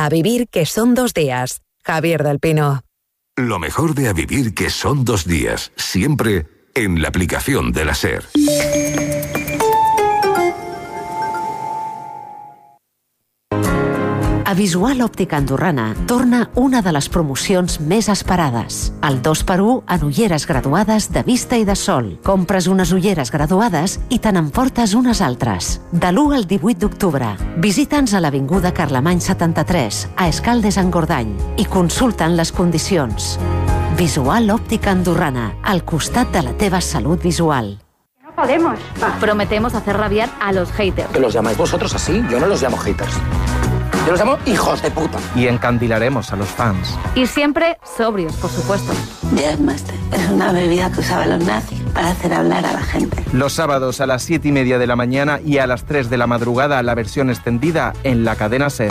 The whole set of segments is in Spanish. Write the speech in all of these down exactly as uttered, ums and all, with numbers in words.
A vivir que son dos días. Javier del Pino. Lo mejor de A vivir que son dos días. Siempre en la aplicación de la SER. A Visual Òptica Andorrana torna una de les promocions més esperades. El dos per u en ulleres graduades de vista i de sol. Compres unes ulleres graduades i te n'emportes unes altres. De l'u al divuit d'octubre. Visita'ns a l'Avinguda Carlemany setanta-tres, a Escaldes-Engordany, i consulta'n les condicions. Visual Òptica Andorrana, al costat de la teva salut visual. No podemos. Prometemos hacer rabiar a los haters. ¿Que los llamáis vosotros así? Yo no los llamo haters. Yo los llamo hijos de puta. Y encandilaremos a los fans. Y siempre sobrios, por supuesto. Jazzmaster es una bebida que usaban los nazis para hacer hablar a la gente. Los sábados a las siete y media de la mañana y a las tres de la madrugada la versión extendida en la cadena SER.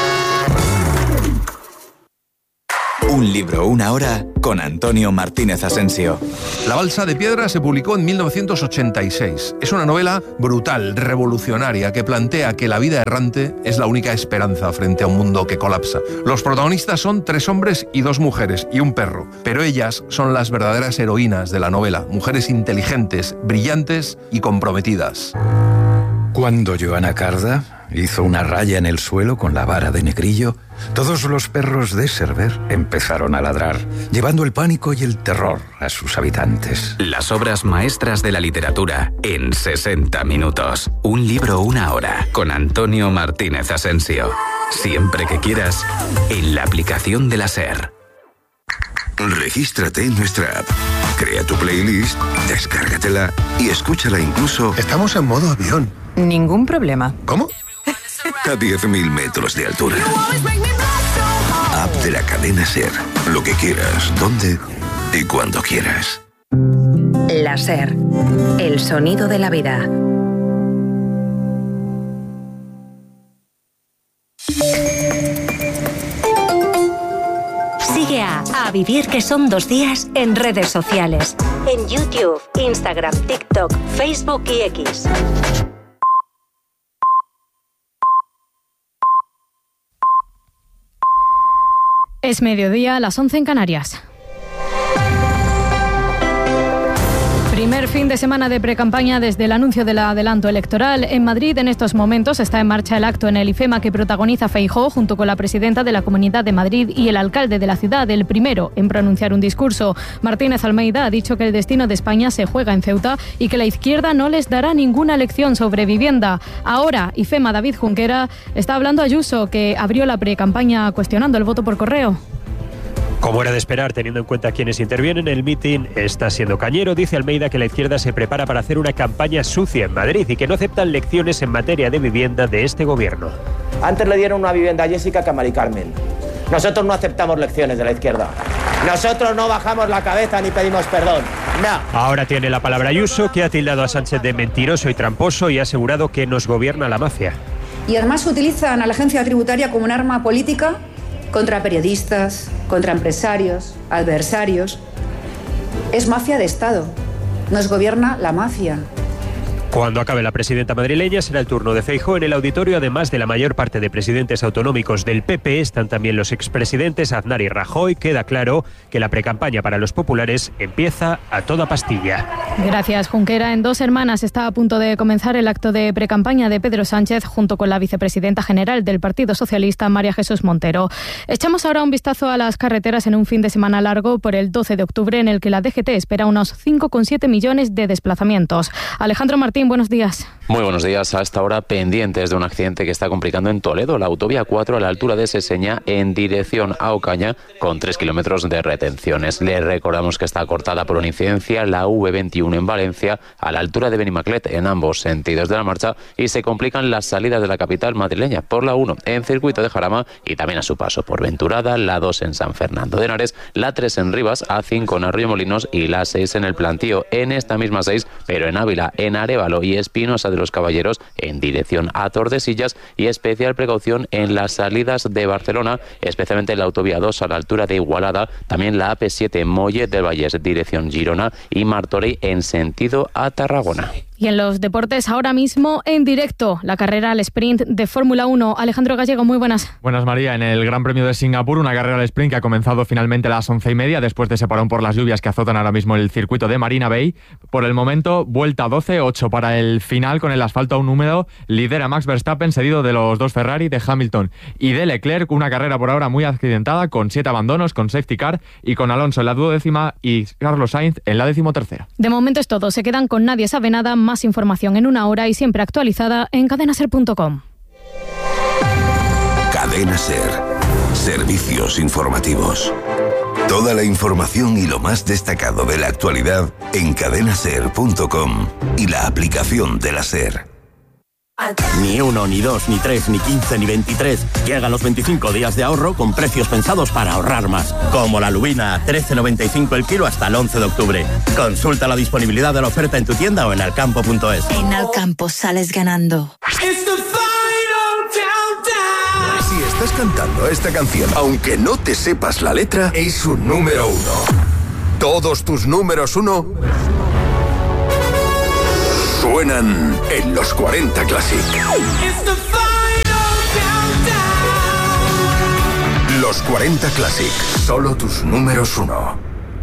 Un libro, una hora, con Antonio Martínez Asensio. La balsa de piedra se publicó en mil novecientos ochenta y seis. Es una novela brutal, revolucionaria, que plantea que la vida errante es la única esperanza frente a un mundo que colapsa. Los protagonistas son tres hombres y dos mujeres, y un perro. Pero ellas son las verdaderas heroínas de la novela. Mujeres inteligentes, brillantes y comprometidas. Cuando Joana Carda hizo una raya en el suelo con la vara de negrillo, todos los perros de Cerver empezaron a ladrar, llevando el pánico y el terror a sus habitantes. Las obras maestras de la literatura en sesenta minutos. Un libro, una hora, con Antonio Martínez Asensio. Siempre que quieras, en la aplicación de la SER. Regístrate en nuestra app. Crea tu playlist, descárgatela y escúchala incluso... Estamos en modo avión. Ningún problema. ¿Cómo? A diez mil metros de altura. App de la cadena SER. Lo que quieras, donde y cuando quieras. La SER. El sonido de la vida. Sigue a A Vivir que son dos días en redes sociales. En YouTube, Instagram, TikTok, Facebook y X. Es mediodía, a las once en Canarias. Primer fin de semana de precampaña desde el anuncio del adelanto electoral. En Madrid, en estos momentos, está en marcha el acto en el IFEMA que protagoniza Feijóo junto con la presidenta de la Comunidad de Madrid y el alcalde de la ciudad, el primero en pronunciar un discurso. Martínez Almeida ha dicho que el destino de España se juega en Ceuta y que la izquierda no les dará ninguna lección sobre vivienda. Ahora, IFEMA David Junquera está hablando a Ayuso, que abrió la precampaña cuestionando el voto por correo. Como era de esperar, teniendo en cuenta quienes intervienen, el mitin está siendo cañero. Dice Almeida que la izquierda se prepara para hacer una campaña sucia en Madrid y que no aceptan lecciones en materia de vivienda de este gobierno. Antes le dieron una vivienda a Jessica que a Mari Carmen. Nosotros no aceptamos lecciones de la izquierda. Nosotros no bajamos la cabeza ni pedimos perdón. No. Ahora tiene la palabra Ayuso, que ha tildado a Sánchez de mentiroso y tramposo y ha asegurado que nos gobierna la mafia. Y además utilizan a la agencia tributaria como un arma política contra periodistas, contra empresarios, adversarios. Es mafia de Estado. Nos gobierna la mafia. Cuando acabe la presidenta madrileña será el turno de Feijóo. En el auditorio, además de la mayor parte de presidentes autonómicos del P P, están también los expresidentes Aznar y Rajoy. Queda claro que la precampaña para los populares empieza a toda pastilla. Gracias, Junquera. En Dos Hermanas está a punto de comenzar el acto de precampaña de Pedro Sánchez junto con la vicepresidenta general del Partido Socialista, María Jesús Montero. Echamos ahora un vistazo a las carreteras en un fin de semana largo por el doce de octubre en el que la D G T espera unos cinco coma siete millones de desplazamientos. Alejandro Martín, buenos días. Muy buenos días. A esta hora pendientes de un accidente que está complicando en Toledo, la autovía cuatro a la altura de Seseña en dirección a Ocaña con tres kilómetros de retenciones. Le recordamos que está cortada por una incidencia la V veintiuno en Valencia a la altura de Benimaclet en ambos sentidos de la marcha y se complican las salidas de la capital madrileña por la uno en Circuito de Jarama y también a su paso por Venturada, la dos en San Fernando de Henares, la tres en Rivas, A cinco en Arroyomolinos y la seis en el Plantío. En esta misma seis, pero en Ávila, en Arévalo y Espinosa de los Caballeros en dirección a Tordesillas y especial precaución en las salidas de Barcelona, especialmente en la autovía dos a la altura de Igualada, también la A P siete Mollet del Vallès dirección Girona y Martorell en sentido a Tarragona. Y en los deportes, ahora mismo en directo, la carrera al sprint de Fórmula uno. Alejandro Gallego, muy buenas. Buenas, María. En el Gran Premio de Singapur, una carrera al sprint que ha comenzado finalmente a las once y media, después de ese parón por las lluvias que azotan ahora mismo el circuito de Marina Bay. Por el momento, vuelta doce, ocho para el final, con el asfalto aún húmedo. Lidera Max Verstappen, seguido de los dos Ferrari, de Hamilton y de Leclerc. Una carrera por ahora muy accidentada, con siete abandonos, con safety car y con Alonso en la duodécima y Carlos Sainz en la decimotercera. De momento es todo. Se quedan con Nadie Sabe Nada. Más información en una hora y siempre actualizada en cadena ser punto com. Cadena Ser. Servicios informativos. Toda la información y lo más destacado de la actualidad en cadena ser punto com y la aplicación de la Ser. Ni uno, ni dos, ni tres, ni quince, ni veintitrés. Llegan los veinticinco días de ahorro con precios pensados para ahorrar más. Como la lubina, trece noventa y cinco el kilo hasta el once de octubre. Consulta la disponibilidad de la oferta en tu tienda o en alcampo punto es. En Alcampo sales ganando. Si estás cantando esta canción, aunque no te sepas la letra, es un número uno. Todos tus números uno suenan en los cuarenta Classic. Los cuarenta Classic, solo tus números uno.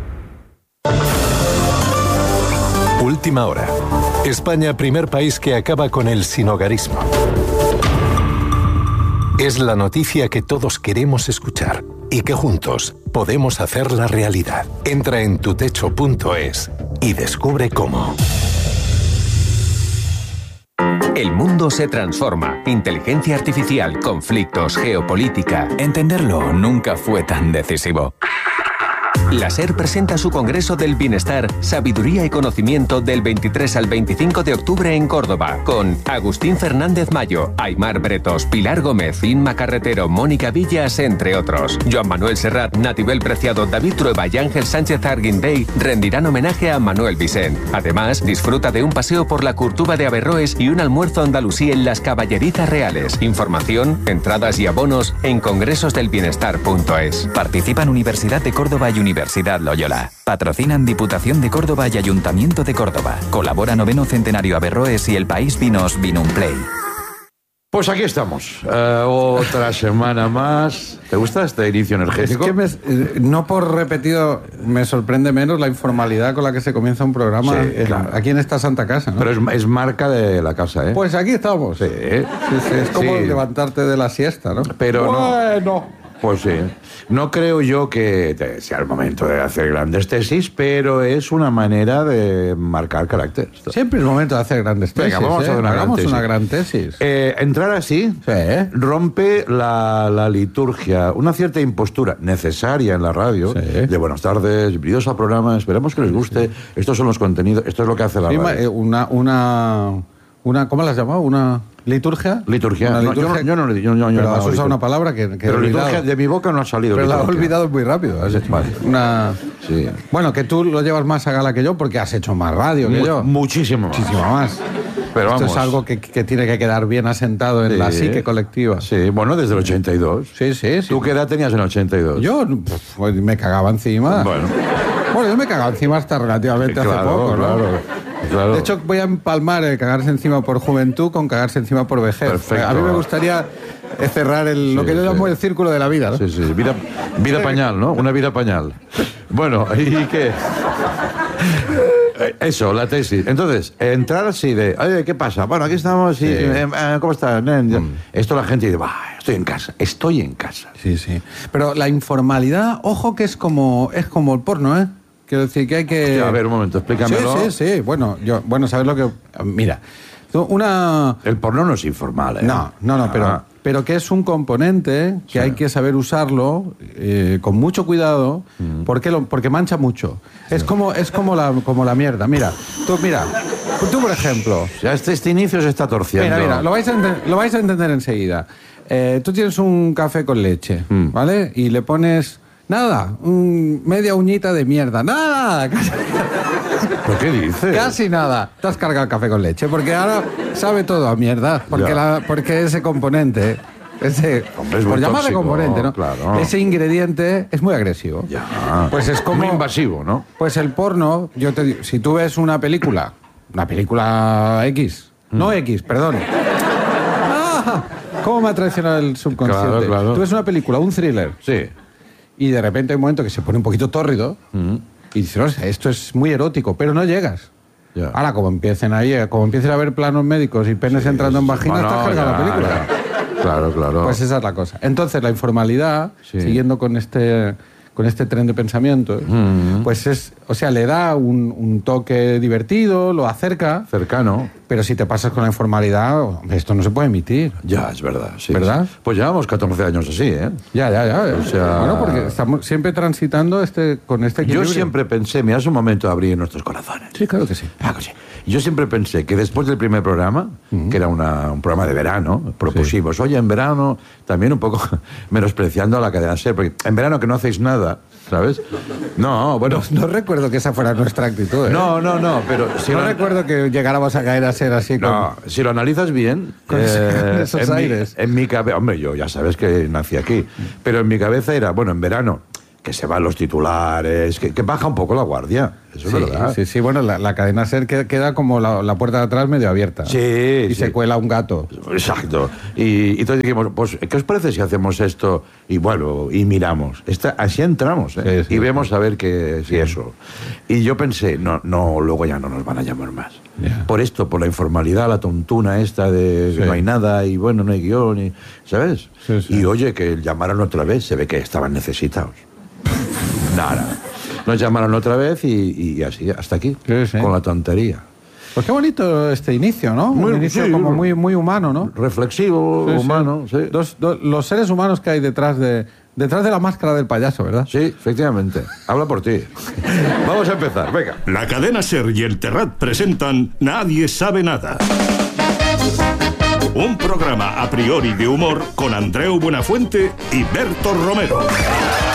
Última hora. España, primer país que acaba con el sinhogarismo. Es la noticia que todos queremos escuchar y que juntos podemos hacerla realidad. Entra en tutecho punto es y descubre cómo. El mundo se transforma. Inteligencia artificial, conflictos, geopolítica. Entenderlo nunca fue tan decisivo. La SER presenta su Congreso del Bienestar, Sabiduría y Conocimiento del veintitrés al veinticinco de octubre en Córdoba, con Agustín Fernández Mayo, Aymar Bretos, Pilar Gómez, Inma Carretero, Mónica Villas, entre otros. Joan Manuel Serrat, Natibel Preciado, David Trueba y Ángel Sánchez Arguindey rendirán homenaje a Manuel Vicent. Además, disfruta de un paseo por la Curtuba de Averroes y un almuerzo andalusí en las Caballerizas Reales. Información, entradas y abonos en congresos del bienestar punto es. Participan Universidad de Córdoba y Universidad Loyola. Patrocinan Diputación de Córdoba y Ayuntamiento de Córdoba. Colabora Noveno Centenario Averroes y El País Vinos Vinumplay. Pues aquí estamos, uh, otra semana más. ¿Te gusta este inicio energético? Es que me, eh, no por repetido me sorprende menos la informalidad con la que se comienza un programa Sí, en, claro. aquí en esta santa casa, ¿no? Pero es, es marca de la casa, ¿eh? Pues aquí estamos. Sí, Sí, sí, es como Sí. levantarte de la siesta, ¿no? Pero no. Bueno. Pues sí. No creo yo que te- sea el momento de hacer grandes tesis, pero es una manera de marcar carácter. Siempre es momento de hacer grandes tesis. Venga, vamos a ¿eh? hacer una gran Hagamos tesis. una gran tesis. Eh, entrar así rompe la, la liturgia, una cierta impostura necesaria en la radio de buenas tardes, bienvenidos al programa, esperamos que les guste, estos son los contenidos, esto es lo que hace la Sí, ma- radio. eh, una, una, una, ¿cómo la has llamado? ¿Una liturgia? Liturgia. Una No, yo no- yo no le- yo- yo- yo Pero no has hago usado liturgia. una palabra que, que Pero he olvidado. liturgia de mi boca no ha salido. Pero la he liturgia. olvidado muy rápido. Has hecho Vale. una... Sí. Bueno, que tú lo llevas más a gala que yo porque has hecho más radio que Mu- yo. Muchísimo más. Muchísimo más. Pero Esto vamos. es algo que, que tiene que quedar bien asentado en Sí. la psique colectiva. Sí, bueno, desde el ochenta y dos. Sí, sí, sí. ¿Tú qué edad tenías en el ochenta y dos? Yo pf, pues, me cagaba encima. Bueno. Bueno, yo me cagaba encima hasta relativamente hace Claro, poco, ¿no? claro, claro. De hecho, voy a empalmar el cagarse encima por juventud con cagarse encima por vejez. Perfecto. A mí me gustaría eh, cerrar el, lo que yo llamo el círculo de la vida, ¿no? Sí, sí, vida, vida pañal, ¿no? Una vida pañal. Bueno, ¿y qué? Eh, Eso, la tesis. Entonces, entrar así de, oye, ¿qué pasa? Bueno, aquí estamos y, Sí. eh, eh, ¿cómo estás? nen? Esto la gente dice, bah, estoy en casa, estoy en casa. Sí, sí. Pero la informalidad, ojo que es como, es como el porno, ¿eh? Quiero decir que hay que... Hostia, a ver, un momento, explícamelo. Sí, sí, sí. Bueno, yo, bueno, ¿sabes lo que...? Mira, tú, una... El porno no es informal, ¿eh? No, no, no, pero, Ah. pero que es un componente que hay que saber usarlo eh, con mucho cuidado porque, lo, porque mancha mucho. Es como, es como, la, como la mierda. Mira, tú, mira, tú por ejemplo... Ya este, este inicio se está torciendo. Mira, mira, lo vais a, ente- lo vais a entender enseguida. Eh, tú tienes un café con leche, ¿vale? Y le pones... Nada, un- media uñita de mierda. Nada, casi, ¿Pero qué dices? casi nada. Te has cargado el café con leche, porque ahora sabe todo a mierda. Porque, Ya. la, porque ese componente, ese, Hombre, es por muy llamarle tóxico, componente, ¿no? claro. Ese ingrediente es muy agresivo. Ya. Pues es como... Muy invasivo, ¿no? Pues el porno, yo te digo, si tú ves una película una película X. Mm. No X, perdón. Ah, ¿cómo me ha traicionado el subconsciente? Claro, claro. Tú ves una película, un thriller. Sí. Y de repente hay un momento que se pone un poquito tórrido. Mm. Y dices, no sé, esto es muy erótico, pero no llegas. Ya. Ahora, como empiecen ahí, como empiecen a ver planos médicos y penes sí, entrando en vagina, no, está cargada la película. Ya. Claro, claro. Pues esa es la cosa. Entonces, la informalidad, sí. siguiendo con este, con este tren de pensamiento, mm. pues es, o sea, le da un, un toque divertido, lo acerca. Cercano. Pero si te pasas con la informalidad, esto no se puede emitir. Ya, es verdad. Sí, ¿verdad? Sí. Pues llevamos catorce años así, ¿eh? Ya, ya, ya. O sea... Bueno, porque estamos siempre transitando este, con este equilibrio. Yo siempre pensé, mira, es un momento de abrir nuestros corazones. Sí, claro que sí. Claro que sí. Yo siempre pensé que después del primer programa, uh-huh. que era una, un programa de verano, propusimos, sí. oye, en verano, también un poco menospreciando a la cadena SER, porque en verano que no hacéis nada, ¿sabes? No, bueno... No, no recuerdo que esa fuera nuestra actitud, ¿eh? No, no, no, pero... Si no lo... recuerdo que llegáramos a caer a ser así con... No, si lo analizas bien... Con eh, esos en aires. Mi, en mi cabeza... Hombre, yo ya sabes que nací aquí, pero en mi cabeza era, bueno, en verano... que se van los titulares, que, que baja un poco la guardia. Eso sí, es verdad. Sí, sí, bueno, la, la cadena SER queda, queda como la, la puerta de atrás medio abierta. Sí. Y sí. se cuela un gato. Exacto. Y, y entonces dijimos, pues, ¿qué os parece si hacemos esto? Y bueno, y miramos. Esta, así entramos, ¿eh? Sí, sí, y vemos sí. a ver qué si eso. Y yo pensé, no, no, luego ya no nos van a llamar más. Yeah. Por esto, por la informalidad, la tontuna esta de sí. que no hay nada y bueno, no hay guión, y, ¿sabes? Sí, sí. Y oye, que llamaron otra vez, se ve que estaban necesitados. Nada. Nos llamaron otra vez y, y así, hasta aquí, sí, sí. con la tontería. Pues qué bonito este inicio, ¿no? Muy, Un inicio sí, como muy, muy humano, ¿no? Reflexivo, sí, humano, sí. sí. Los, los, los seres humanos que hay detrás de, detrás de la máscara del payaso, ¿verdad? Sí, efectivamente. Habla por ti. Vamos a empezar, venga. La cadena SER y el Terrat presentan Nadie sabe nada. Un programa a priori de humor con Andreu Buenafuente y Berto Romero.